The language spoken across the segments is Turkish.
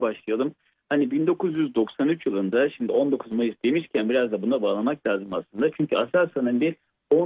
başlayalım. Hani 1993 yılında, şimdi 19 Mayıs demişken biraz da buna bağlamak lazım aslında. Çünkü Aselsan'ın bir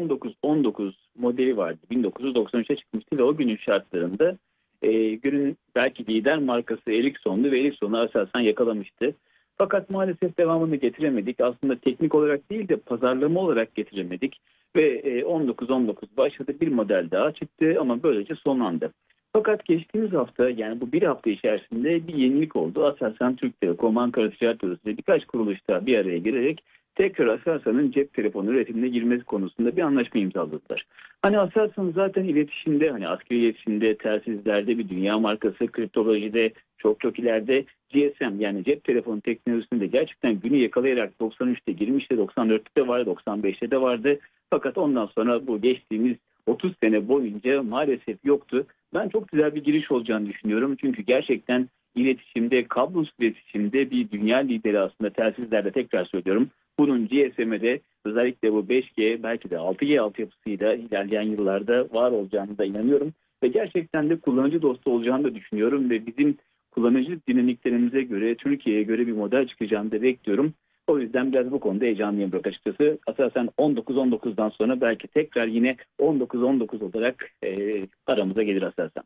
1919 modeli vardı. 1993'e çıkmıştı ve o günün şartlarında günün belki lider markası Ericsson'du ve Ericsson'u Aselsan yakalamıştı. Fakat maalesef devamını getiremedik. Aslında teknik olarak değil de pazarlama olarak getiremedik. Ve 1919 başladı, bir model daha çıktı ama böylece sonlandı. Fakat geçtiğimiz hafta, yani bu bir hafta içerisinde bir yenilik oldu. Aselsan, Türk Telekom, Ankara Ticaret Odası ve birkaç kuruluşta bir araya gelerek tekrar Aselsan'ın cep telefonu üretimine girmesi konusunda bir anlaşma imzaladılar. Hani Aselsan zaten iletişimde, hani askeri iletişimde, telsizlerde bir dünya markası, kriptolojide çok ileride, GSM yani cep telefonu teknolojisinde gerçekten günü yakalayarak 93'te girmişti, 94'te de vardı, 95'te de vardı. Fakat ondan sonra bu geçtiğimiz 30 sene boyunca maalesef yoktu. Ben çok güzel bir giriş olacağını düşünüyorum. Çünkü gerçekten iletişimde, kablosuz iletişimde bir dünya lideri aslında telsizlerde, tekrar söylüyorum. Bunun GSM'de özellikle bu 5G belki de 6G altyapısıyla ilerleyen yıllarda var olacağını da inanıyorum. Ve gerçekten de kullanıcı dostu olacağını da düşünüyorum. Ve bizim kullanıcı dinamiklerimize göre, Türkiye'ye göre bir model çıkacağını da bekliyorum. O yüzden biraz bu konuda heyecanlıyım açıkçası. Aslında 19-19'dan sonra belki tekrar yine 19-19 olarak aramıza gelir Aselsan.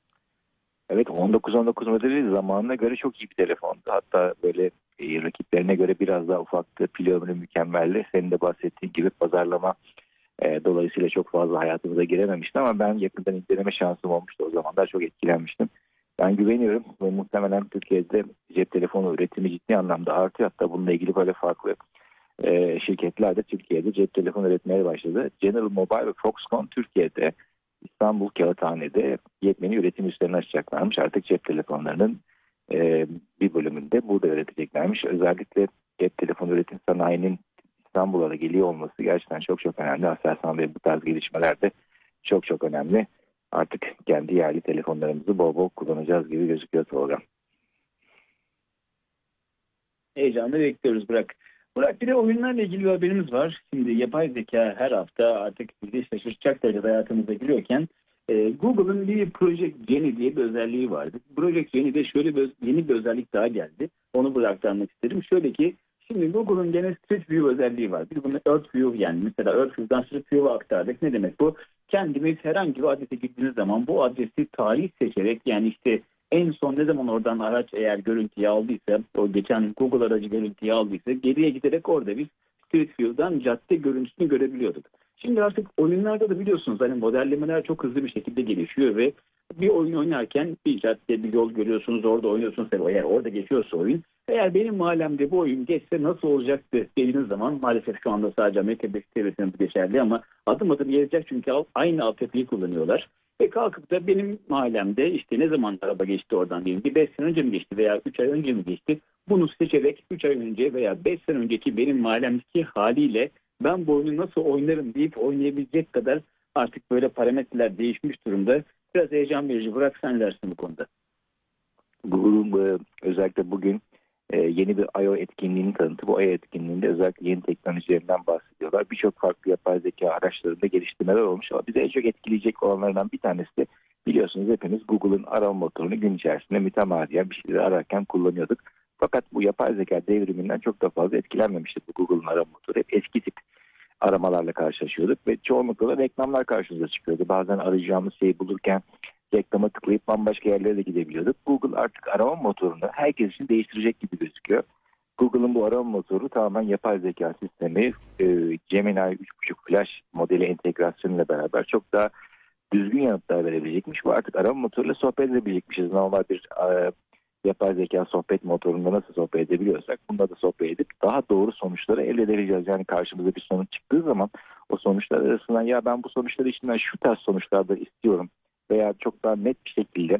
Evet, 1919 modeli zamanına göre çok iyi bir telefondu. Hatta böyle rakiplerine göre biraz daha ufaktı. Pil ömrü mükemmeldi. Senin de bahsettiğin gibi pazarlama dolayısıyla çok fazla hayatımıza girememişti ama ben yakından inceleme şansım olmuştu. O zamanlar çok etkilenmiştim. Ben güveniyorum ve muhtemelen Türkiye'de cep telefonu üretimi ciddi anlamda artıyor. Hatta bununla ilgili böyle farklı şirketler de Türkiye'de cep telefonu üretmeye başladı. General Mobile ve Foxconn Türkiye'de, İstanbul Kağıthane'de yepyeni üretim üslerini açacaklarmış. Artık cep telefonlarının bir bölümünde burada üreteceklermiş. Özellikle cep telefonu üretim sanayinin İstanbul'a da geliyor olması gerçekten çok önemli. Aselsan ve bu tarz gelişmeler de çok önemli. Artık kendi yerli telefonlarımızı bol bol kullanacağız gibi gözüküyor Tolga. Heyecanla bekliyoruz Burak. Burak, bir de oyunlarla ilgili bir haberimiz var. Şimdi yapay zeka her hafta artık bizi şaşırtacak derecede hayatımıza giriyorken Google'ın bir Project Genie diye bir özelliği vardı. Project Genie'de şöyle yeni bir özellik daha geldi. Onu burada aktarmak isterim. Şöyle ki, şimdi Google'ın gene Street View özelliği var. Biz bunu Earth View, yani mesela Earth View'dan Street View'a aktardık. Ne demek bu? Kendimiz herhangi bir adrese gittiğiniz zaman bu adresi tarih seçerek, yani işte en son ne zaman oradan araç eğer görüntüyü aldıysa, o geçen Google aracı görüntüyü aldıysa, geriye giderek orada biz Street View'dan cadde görüntüsünü görebiliyorduk. Şimdi artık oyunlarda da biliyorsunuz hani modellemeler çok hızlı bir şekilde gelişiyor ve bir oyun oynarken bir cadde, bir yol görüyorsunuz, orada oynuyorsunuz. Tabii eğer orada geçiyorsa oyun, eğer benim mahallemde bu oyun geçse nasıl olacaktı dediğiniz zaman, maalesef şu anda sadece Amerika Birleşik Devletleri'nde geçerli ama adım adım gelecek, çünkü aynı altyapıyı kullanıyorlar. Ve kalkıp da benim mahallemde işte ne zaman araba geçti oradan, diyelim ki 5 sene önce mi geçti veya 3 ay önce mi geçti, bunu seçerek 3 ay önce veya 5 sene önceki benim mahallemdeki haliyle ben bu oyunu nasıl oynarım deyip oynayabilecek kadar artık böyle parametreler değişmiş durumda. Biraz heyecan verici. Bırak, sen dersin bu konuda. Google'un özellikle bugün yeni bir I/O etkinliğini tanıttı. Bu I/O etkinliğinde özellikle yeni teknolojilerinden bahsediyorlar. Birçok farklı yapay zeka araçlarında geliştirmeler olmuş ama bizi en çok etkileyecek olanlardan bir tanesi de, biliyorsunuz hepimiz Google'ın arama motorunu gün içerisinde mütemadiyen bir şeyleri ararken kullanıyorduk. Fakat bu yapay zeka devriminden çok da fazla etkilenmemiştik bu Google'ın arama motoru. Hep eski tip aramalarla karşılaşıyorduk ve çoğunlukla da reklamlar karşımıza çıkıyordu. Bazen arayacağımız şeyi bulurken reklama tıklayıp bambaşka yerlere de gidebiliyorduk. Google artık arama motorunu herkes için değiştirecek gibi gözüküyor. Google'ın bu arama motoru tamamen yapay zeka sistemi, Gemini 3.5 Flash modeli entegrasyonuyla beraber çok daha düzgün yanıtlar verebilecekmiş. Bu artık arama motoruyla sohbet edebilecekmişiz. Normal bir yapay zeka sohbet motorunda nasıl sohbet edebiliyorsak bunda da sohbet edip daha doğru sonuçları elde edebileceğiz. Yani karşımıza bir sonuç çıktığı zaman o sonuçlar arasından ya ben bu sonuçları içinden şu tarz sonuçlar da istiyorum veya çok daha net bir şekilde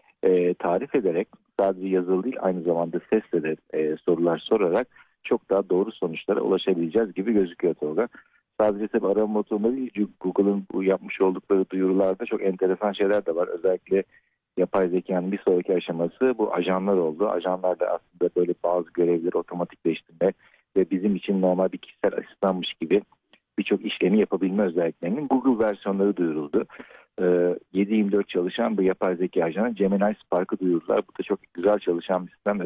tarif ederek, sadece yazılı değil aynı zamanda sesle de sorular sorarak çok daha doğru sonuçlara ulaşabileceğiz gibi gözüküyor Tolga. Sadece tabii arama motorunda değil, Google'ın bu yapmış oldukları duyurularda çok enteresan şeyler de var. Özellikle yapay zekanın bir sonraki aşaması bu ajanlar oldu. Ajanlar da aslında böyle bazı görevleri otomatikleştirme ve bizim için normal bir kişisel asistanmış gibi birçok işlemi yapabilme özelliklerinin Google versiyonları duyuruldu. 7/24 çalışan bu yapay zeka ajanı Gemini Spark'ı duyurdular. Bu da çok güzel çalışan bir sistem.